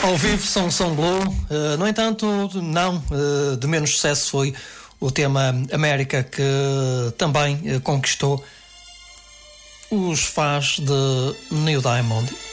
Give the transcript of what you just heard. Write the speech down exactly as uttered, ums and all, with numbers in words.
Ao vivo são São Blue, uh, no entanto, não, uh, de menos sucesso foi o tema América, que também uh, conquistou os fãs de Neil Diamond.